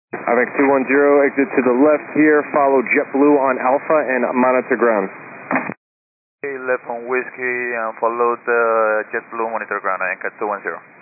IMEX 210, exit to the left here, follow JetBlue on Alpha and monitor ground. Okay, left on Whiskey and follow the JetBlue monitor ground, IMEX 210.